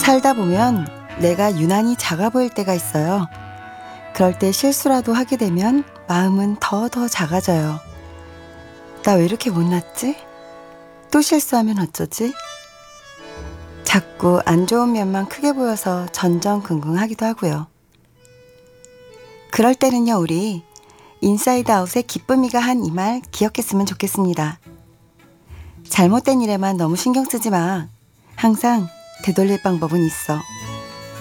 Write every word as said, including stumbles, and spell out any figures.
살다 보면 내가 유난히 작아 보일 때가 있어요. 그럴 때 실수라도 하게 되면 마음은 더 더 작아져요. 나 왜 이렇게 못났지? 또 실수하면 어쩌지? 자꾸 안 좋은 면만 크게 보여서 전전긍긍하기도 하고요. 그럴 때는요, 우리 인사이드 아웃의 기쁨이가 한 이 말 기억했으면 좋겠습니다. 잘못된 일에만 너무 신경 쓰지 마. 항상 되돌릴 방법은 있어.